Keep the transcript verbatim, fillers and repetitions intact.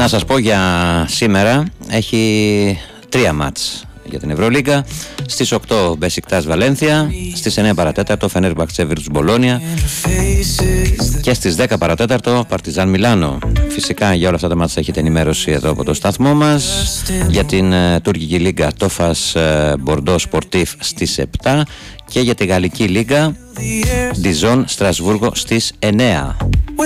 Να σας πω για σήμερα, έχει τρία μάτς για την Ευρωλίγκα. Στις οκτώ Μπεσικτάς Βαλένθια, στις εννιά παρατέταρτο Φενέρμπαχτσε Βίρτους Μπολόνια και στις δέκα παρατέταρτο Παρτιζάν Μιλάνο. Φυσικά για όλα αυτά τα μάτσα έχετε ενημέρωση εδώ από το σταθμό μας. Για την uh, τουρκική λίγκα Τόφας Μπορντό Σπορτίφ στις επτά και για τη γαλλική λίγκα Διζόν Στρασβούργο στις εννιά.